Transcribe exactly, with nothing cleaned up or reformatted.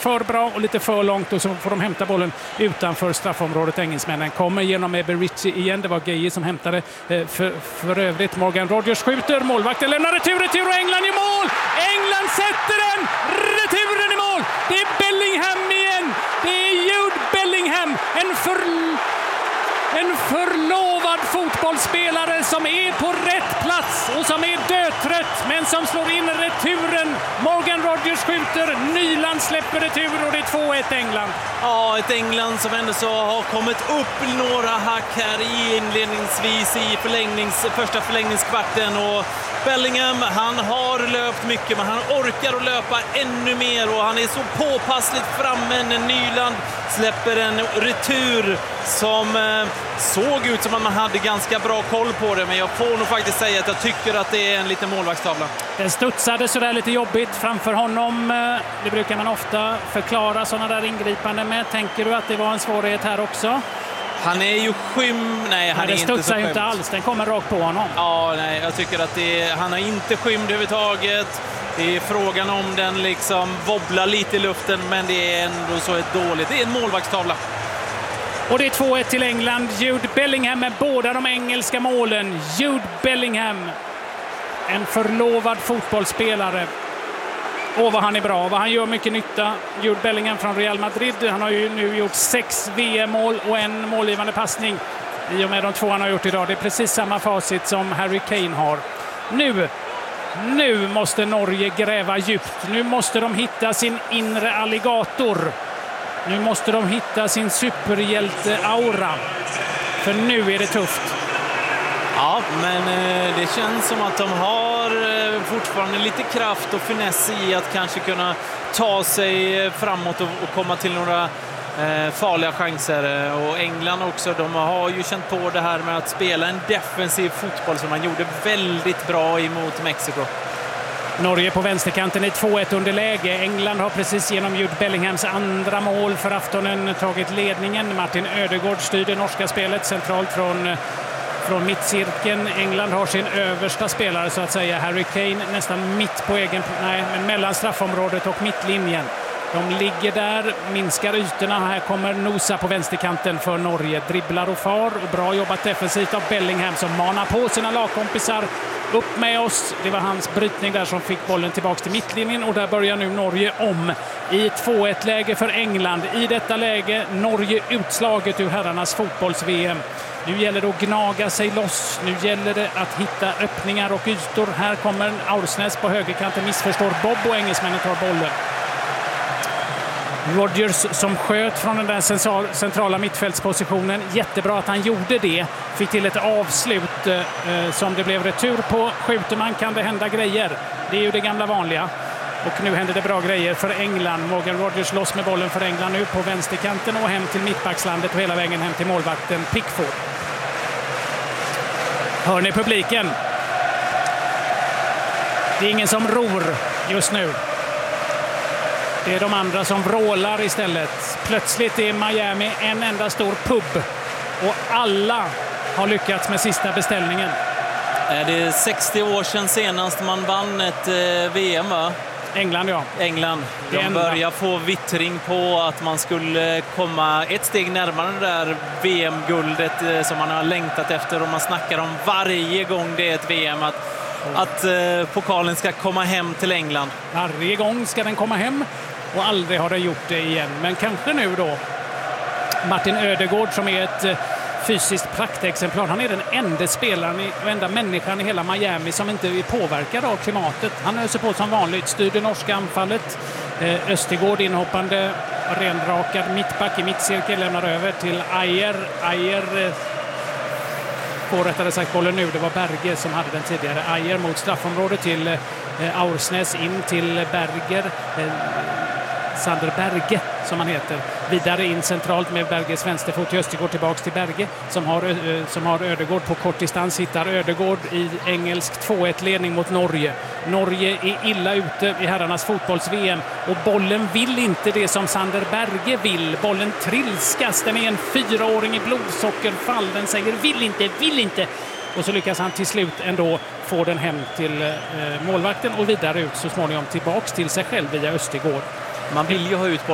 för bra och lite för långt och så får de hämta bollen utanför straffområdet. Engelsmännen kommer genom Eberechi igen. Det var Gueye som hämtade för, för övrigt. Morgan Rogers skjuter, målvakten lämnar retur, retur och England i mål! England sätter den! Returen i mål! Det är Bellingham igen! Det är Jude Bellingham! En för... En förlovad fotbollsspelare som är på rätt plats och som är dödtrött men som slår in returen. Morgan Rogers skjuter, Nyland släpper retur och det är två ett England. Ja, ett England som ändå så har kommit upp några hack här i inledningsvis i förlängnings, första förlängningskvarten och Bellingham, han har löpt mycket men han orkar att löpa ännu mer och han är så påpassligt framme när Nyland släpper en retur som eh, såg ut som att man hade ganska bra koll på det, men jag får nog faktiskt säga att jag tycker att det är en liten målvaktstavla. Den studsade så där lite jobbigt framför honom. Det brukar man ofta förklara sådana där ingripande med. Tänker du att det var en svårighet här också? Han är ju skym... Nej, han nej, är inte så skymd. inte alls. Den kommer rakt på honom. Ja, nej, jag tycker att det är, han är inte skymd överhuvudtaget. Det är frågan om den liksom wobblar lite i luften, men det är ändå så ett dåligt. Det är en målvaktstavla. Och det är två ett till England. Jude Bellingham med båda de engelska målen. Jude Bellingham, en förlovad fotbollsspelare. Och vad han är bra, vad han gör mycket nytta. Jude Bellingham från Real Madrid. Han har ju nu gjort sex V M-mål och en målgivande passning i och med de två han har gjort idag. Det är precis samma facit som Harry Kane har. Nu, nu måste Norge gräva djupt. Nu måste de hitta sin inre alligator. Nu måste de hitta sin superhjälte-aura. För nu är det tufft. Ja, men eh, det känns som att de har eh, fortfarande lite kraft och finess i att kanske kunna ta sig framåt och, och komma till några eh, farliga chanser. Och England också, de har ju känt på det här med att spela en defensiv fotboll som man gjorde väldigt bra emot Mexiko. Norge på vänsterkanten i två ett underläge. England har precis genom Jude Bellinghams andra mål för aftonen tagit ledningen. Martin Ödegaard styr det norska spelet centralt från, från mittcirkeln. England har sin översta spelare så att säga. Harry Kane nästan mitt på egen... Nej, men mellan straffområdet och mittlinjen. De ligger där, minskar ytorna. Här kommer Nosa på vänsterkanten för Norge. Dribblar och far och bra jobbat defensivt av Bellingham som manar på sina lagkompisar. Upp med oss. Det var hans brytning där som fick bollen tillbaka till mittlinjen och där börjar nu Norge om i två ett läge för England. I detta läge Norge utslaget ur herrarnas fotbolls-V M. Nu gäller det att gnaga sig loss. Nu gäller det att hitta öppningar och ytor. Här kommer Aursnes på högerkanten, missförstår Bob och engelsmännen tar bollen. Rogers som sköt från den där centrala mittfältspositionen. Jättebra att han gjorde det. Fick till ett avslut eh, som det blev retur på. Skjuter man kan det hända grejer. Det är ju det gamla vanliga. Och nu händer det bra grejer för England. Morgan Rogers loss med bollen för England nu på vänsterkanten och hem till mittbackslandet och hela vägen hem till målvakten Pickford. Hör ni publiken? Det är ingen som ror just nu. Det är de andra som vrålar istället. Plötsligt är Miami en enda stor pub. Och alla har lyckats med sista beställningen. Det är sextio år sedan senast man vann ett V M, va? England, ja. England. De börjar få vittring på att man skulle komma ett steg närmare det där V M-guldet som man har längtat efter. Och man snackar om varje gång det är ett V M att, att eh, pokalen ska komma hem till England. Varje gång ska den komma hem. Och aldrig har den gjort det igen. Men kanske nu då. Martin Ödegaard som är ett fysiskt praktexemplar. Han är den enda spelaren och enda människan i hela Miami som inte är påverkad av klimatet. Han öser på som vanligt. Styr det norska anfallet. Östergård inhoppande renrakad mittback i mittcirkel lämnar över till Ajer. Ajer får rättare sagt bollen nu. Det var Berge som hade den tidigare. Ajer mot straffområdet till Aursnes in till Berger. Sander Berge som han heter. Vidare in centralt med Berges vänsterfot. Östergård tillbaks till Berge som har, som har Ödegaard på kort distans. Hittar Ödegaard i engelsk två ett-ledning mot Norge. Norge är illa ute i herrarnas fotbolls-V M och bollen vill inte det som Sander Berge vill. Bollen trilskas. Den är en fyraåring i blodsockerfall. Den säger vill inte, vill inte. Och så lyckas han till slut ändå få den hem till eh, målvakten och vidare ut så småningom tillbaks till sig själv via Östergård. Man vill ju ha ut